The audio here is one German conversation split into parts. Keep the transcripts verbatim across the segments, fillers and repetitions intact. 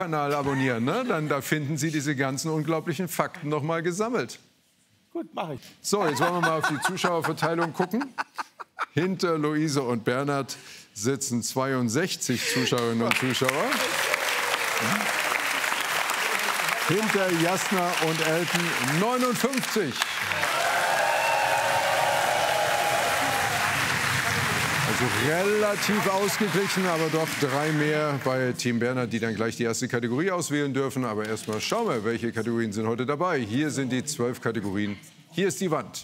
Kanal abonnieren, ne? Dann da finden Sie diese ganzen unglaublichen Fakten noch mal gesammelt. Gut, mache ich. So, jetzt wollen wir mal auf die Zuschauerverteilung gucken. Hinter Luise und Bernhard sitzen zweiundsechzig Zuschauerinnen und Zuschauer. Hinter Jasna und Elton neunundfünfzig. Also relativ ausgeglichen, aber doch drei mehr bei Team Bernhard, die dann gleich die erste Kategorie auswählen dürfen. Aber erstmal schauen wir, welche Kategorien sind heute dabei. Hier sind die zwölf Kategorien. Hier ist die Wand.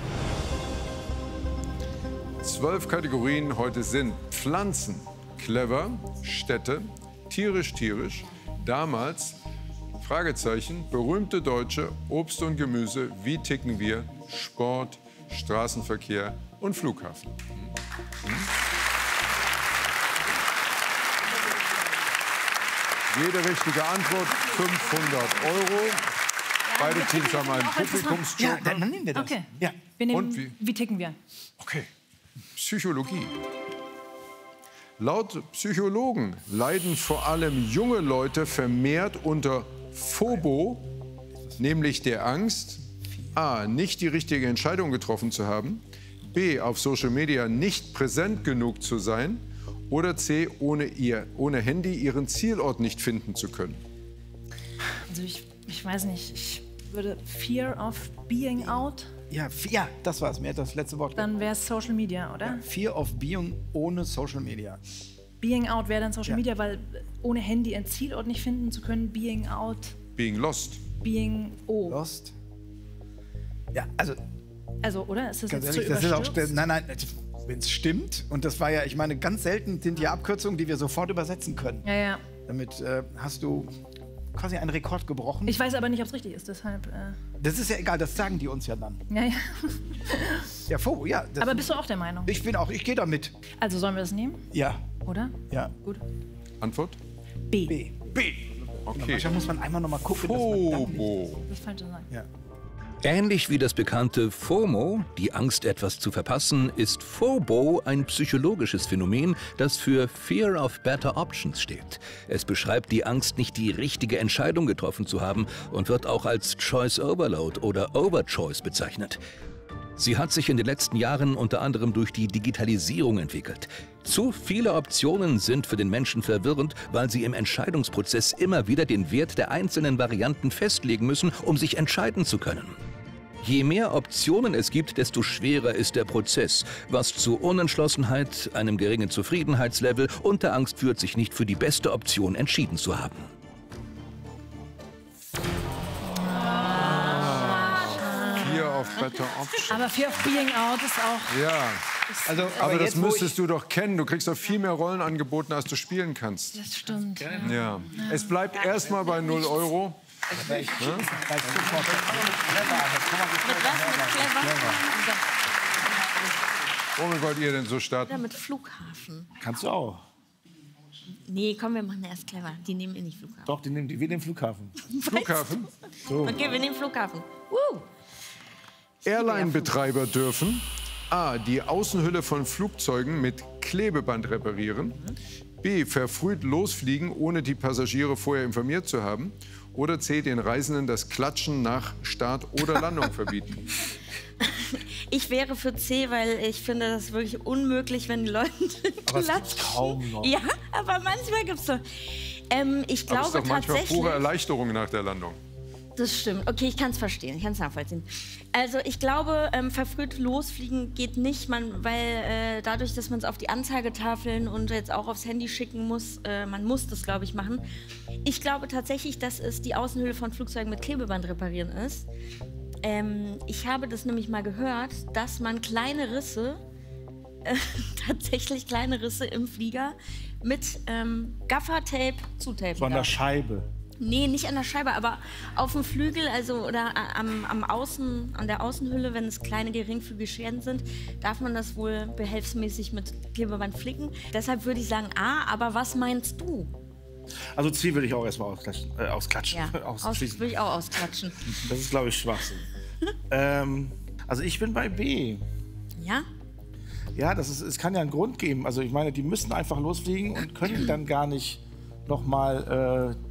Zwölf Kategorien heute sind Pflanzen, clever, Städte, tierisch, tierisch, damals, Fragezeichen, berühmte Deutsche, Obst und Gemüse, wie ticken wir, Sport, Straßenverkehr und Flughafen. Hm? Jede richtige Antwort fünfhundert Euro. Beide Teams haben einen Publikumsjoker. Ja, dann nehmen wir das. Okay. Ja. Wir nehmen, Und wie? wie ticken wir? Okay. Psychologie. Laut Psychologen leiden vor allem junge Leute vermehrt unter Phobo, nämlich der Angst, a. nicht die richtige Entscheidung getroffen zu haben, b. auf Social Media nicht präsent genug zu sein oder c. ohne, ihr, ohne Handy ihren Zielort nicht finden zu können. Also ich, ich weiß nicht, ich würde Fear of Being Out, Ja, ja, das war es. Mir hat das letzte Wort. dann wäre es Social Media, oder? Ja, Fear of Being ohne Social Media. Being Out wäre dann Social Ja. Media, weil ohne Handy einen Zielort nicht finden zu können. Being Out, Being lost. Being O. Lost. Ja, also Also, oder? Ist das ganz jetzt ehrlich, zu das ist auch. überstürzt? Nein, nein, wenn es stimmt. Und das war ja, ich meine, ganz selten sind die Abkürzungen, die wir sofort übersetzen können. Ja, ja. Damit äh, hast du quasi einen Rekord gebrochen. Ich weiß aber nicht, ob es richtig ist, deshalb... Äh, das ist ja egal, das sagen die uns ja dann. ja, ja. Ja, Phobo, ja. Das, Aber bist du auch der Meinung? ich bin auch, ich gehe da mit. Also sollen wir das nehmen, Ja, oder? ja. Gut. Antwort? B. B. B. Genau, Okay. manchmal muss man einmal noch mal gucken, dass man dann nicht... Phobo. Das falsche sein. Ja. Ähnlich wie das bekannte FOMO, die Angst, etwas zu verpassen, ist Phobo ein psychologisches Phänomen, das für Fear of Better Options steht. Es beschreibt die Angst, nicht die richtige Entscheidung getroffen zu haben und wird auch als Choice Overload oder Overchoice bezeichnet. Sie hat sich in den letzten Jahren unter anderem durch die Digitalisierung entwickelt. Zu viele Optionen sind für den Menschen verwirrend, weil sie im Entscheidungsprozess immer wieder den Wert der einzelnen Varianten festlegen müssen, um sich entscheiden zu können. Je mehr Optionen es gibt, desto schwerer ist der Prozess, was zu Unentschlossenheit, einem geringen Zufriedenheitslevel und der Angst führt, sich nicht für die beste Option entschieden zu haben. Fear of Better Options. Aber Fear of Being Out ist auch... Ja, Also, aber, das jetzt, wo müsstest du doch kennen. Du kriegst doch viel mehr Rollen angeboten, als du spielen kannst. Das stimmt. Ja. Es bleibt erstmal bei null Euro. ich, ich, Womit wollt ihr denn so starten? Oder mit Flughafen. Kannst du auch. Nee, komm, wir machen erst clever. Die nehmen eh nicht Flughafen. Doch, die nehmen, die, wir nehmen Flughafen. Flughafen? Okay, wir nehmen Flughafen. Uh. Airline-Betreiber dürfen a. die Außenhülle von Flugzeugen mit Klebeband reparieren, b. verfrüht losfliegen, ohne die Passagiere vorher informiert zu haben, oder c. den Reisenden das Klatschen nach Start oder Landung verbieten. Ich wäre für C, weil ich finde das wirklich unmöglich, wenn die Leute Aber es gibt's kaum noch. Ja, aber manchmal gibt's so. Ähm, ich Aber es ist glaube doch manchmal tatsächlich. pure Erleichterung nach der Landung. Das stimmt. Okay, ich kann es verstehen. Ich kann es nachvollziehen. Also ich glaube, ähm, verfrüht losfliegen geht nicht, man, weil äh, dadurch, dass man es auf die Anzeigetafeln und jetzt auch aufs Handy schicken muss, äh, man muss das, glaube ich, machen. Ich glaube tatsächlich, dass es die Außenhülle von Flugzeugen mit Klebeband reparieren ist. Ähm, ich habe das nämlich mal gehört, dass man kleine Risse, äh, tatsächlich kleine Risse im Flieger mit ähm, Gaffertape zutapen So an der darf. Scheibe. Nee, nicht an der Scheibe, aber auf dem Flügel, also oder am, am Außen, an der Außenhülle, wenn es kleine geringfügige Schäden sind, darf man das wohl behelfsmäßig mit Klebeband flicken. Deshalb würde ich sagen A, aber was meinst du? Also C würde ich auch erstmal ausklatschen. Äh, ausklatschen. Ja, aus, Ausschließen. würde ich auch ausklatschen. Das ist, glaube ich, Schwachsinn. ähm, also ich bin bei B. Ja? Ja, das ist, es kann ja einen Grund geben. Also ich meine, die müssen einfach losfliegen und können dann gar nicht noch mal äh,